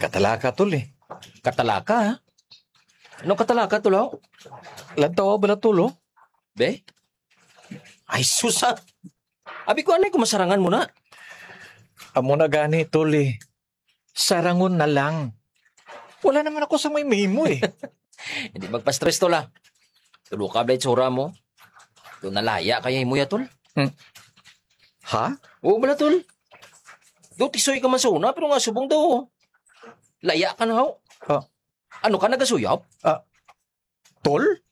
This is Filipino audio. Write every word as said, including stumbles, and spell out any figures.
Katalaka, tol eh. Katalaka, ha? Anong katalaka, tol, ho? Lantawa ba na, tol, oh? Be? Ay, susa! Abi ko, anay kumasarangan mo na. Amo na gani, tol eh. Sarangon na lang. Wala naman ako sa may mimo eh. Hindi magpa-stress, tol, ha? Tulo ka, blay, tsura mo. Doon nalaya kaya mo ya, tol. Ha? Oo, bala, tol. Doon tisoy ka man sa una, pero nga subong daw, oh. Laya ka na, ho. Ah, Ano ka, nagasuyap? ah, tol?